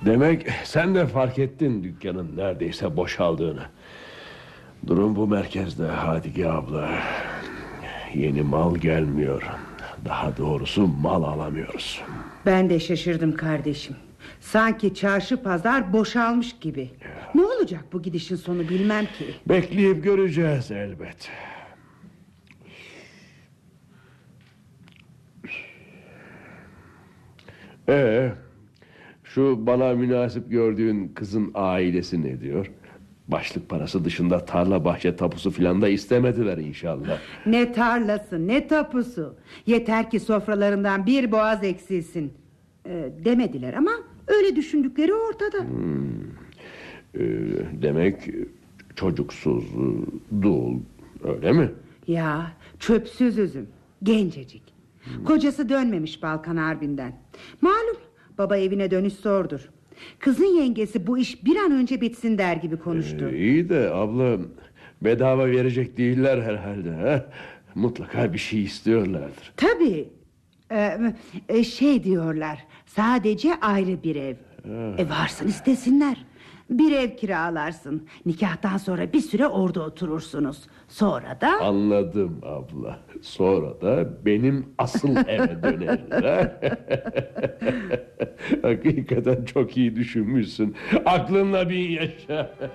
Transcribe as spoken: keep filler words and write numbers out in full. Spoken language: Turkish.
Demek sen de fark ettin dükkanın neredeyse boşaldığını. Durum bu merkezde Hadike abla. Yeni mal gelmiyor. Daha doğrusu mal alamıyoruz. Ben de şaşırdım kardeşim. Sanki çarşı pazar boşalmış gibi. Ne olacak bu gidişin sonu bilmem ki. Bekleyip göreceğiz elbet. Ee, şu bana münasip gördüğün kızın ailesi ne diyor? Başlık parası dışında tarla bahçe tapusu filan da istemediler inşallah. Ne tarlası ne tapusu. Yeter ki sofralarından bir boğaz eksilsin ee, demediler ama öyle düşündükleri ortada. hmm. ee, Demek çocuksuz, dul, öyle mi? Ya çöpsüz üzüm, gencecik. hmm. Kocası dönmemiş Balkan Harbi'nden. Malum baba evine dönüş zordur. Kızın yengesi bu iş bir an önce bitsin der gibi konuştu. Ee, iyi de abla, bedava verecek değiller herhalde. He? Mutlaka bir şey istiyorlardır. Tabii. Ee, şey diyorlar, sadece ayrı bir ev. E varsın istesinler. Bir ev kiralarsın. Nikahtan sonra bir süre orada oturursunuz. Sonra da... Anladım abla. Sonra da benim asıl eve döneriz. Hakikaten çok iyi düşünmüşsün. Aklınla bin yaşa.